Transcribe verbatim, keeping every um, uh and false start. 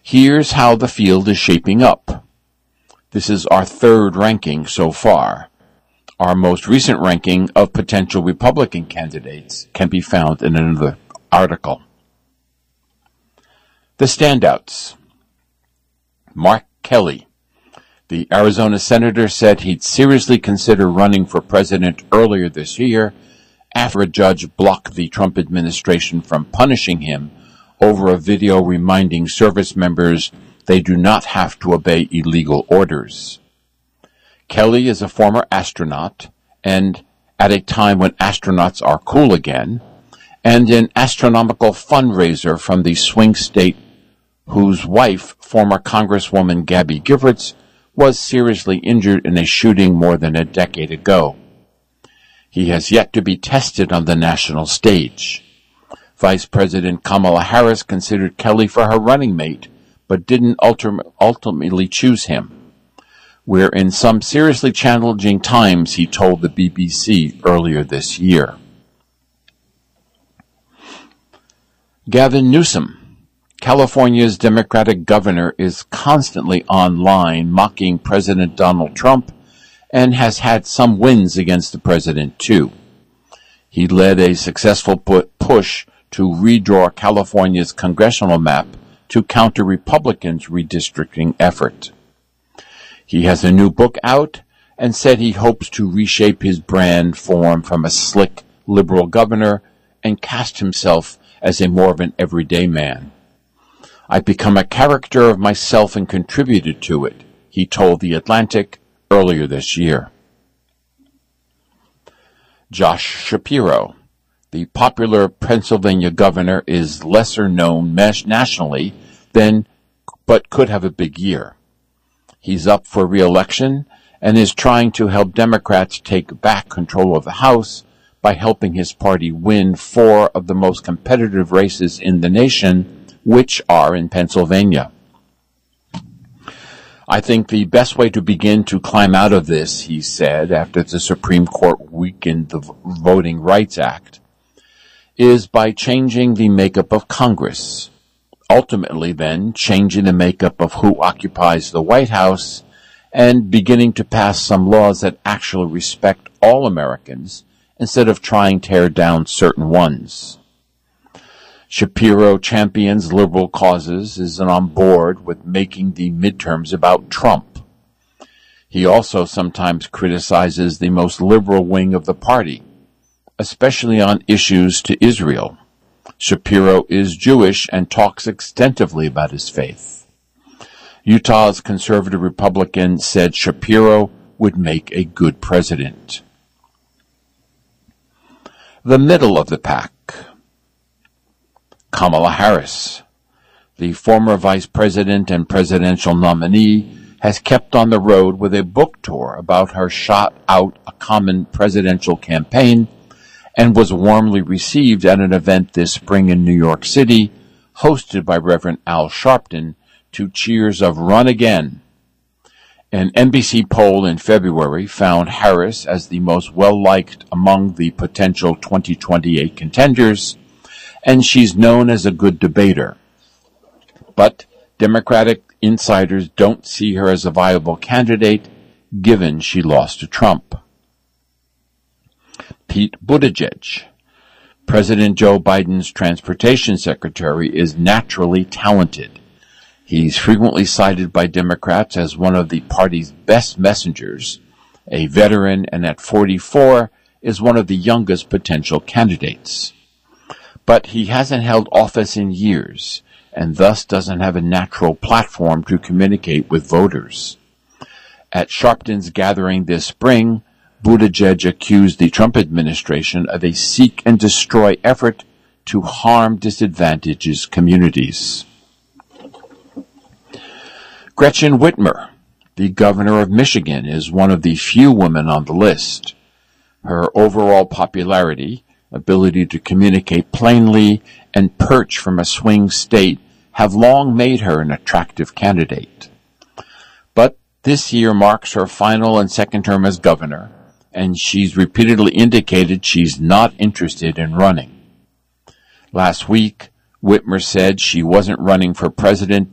Here's how the field is shaping up. This is our third ranking so far. Our most recent ranking of potential Republican candidates can be found in another article. The standouts. Mark Kelly. The Arizona senator said he'd seriously consider running for president earlier this year after a judge blocked the Trump administration from punishing him over a video reminding service members they do not have to obey illegal orders. Kelly is a former astronaut, and at a time when astronauts are cool again, and an astronomical fundraiser from the swing state whose wife, former Congresswoman Gabby Giffords, was seriously injured in a shooting more than a decade ago. He has yet to be tested on the national stage. Vice President Kamala Harris considered Kelly for her running mate, but didn't ultim- ultimately choose him. We're in some seriously challenging times, he told the B B C earlier this year. Gavin Newsom. California's Democratic governor is constantly online mocking President Donald Trump and has had some wins against the president, too. He led a successful push to redraw California's congressional map to counter Republicans' redistricting effort. He has a new book out and said he hopes to reshape his brand form from a slick liberal governor and cast himself as a more of an everyday man. I've become a character of myself and contributed to it, he told The Atlantic earlier this year. Josh Shapiro. The popular Pennsylvania governor is lesser known nationally than, but could have a big year. He's up for re-election and is trying to help Democrats take back control of the House by helping his party win four of the most competitive races in the nation, which are in Pennsylvania. I think the best way to begin to climb out of this, he said, after the Supreme Court weakened the Voting Rights Act, is by changing the makeup of Congress. Ultimately, then, changing the makeup of who occupies the White House and beginning to pass some laws that actually respect all Americans instead of trying to tear down certain ones. Shapiro champions liberal causes, is on board with making the midterms about Trump. He also sometimes criticizes the most liberal wing of the party, especially on issues to Israel. Shapiro is Jewish and talks extensively about his faith. Utah's conservative Republican said Shapiro would make a good president. The middle of the pack. Kamala Harris. The former vice president and presidential nominee has kept on the road with a book tour about her shot out a common presidential campaign and was warmly received at an event this spring in New York City, hosted by Reverend Al Sharpton, to cheers of "Run Again." An N B C poll in February found Harris as the most well-liked among the potential twenty twenty-eight contenders, and she's known as a good debater. But Democratic insiders don't see her as a viable candidate, given she lost to Trump. Pete Buttigieg. President Joe Biden's transportation secretary is naturally talented. He's frequently cited by Democrats as one of the party's best messengers, a veteran, and at forty-four is one of the youngest potential candidates. But he hasn't held office in years, and thus doesn't have a natural platform to communicate with voters. At Sharpton's gathering this spring, Buttigieg accused the Trump administration of a seek and destroy effort to harm disadvantaged communities. Gretchen Whitmer, the governor of Michigan, is one of the few women on the list. Her overall popularity, ability to communicate plainly, and perch from a swing state have long made her an attractive candidate. But this year marks her final and second term as governor, and she's repeatedly indicated she's not interested in running. Last week, Whitmer said she wasn't running for president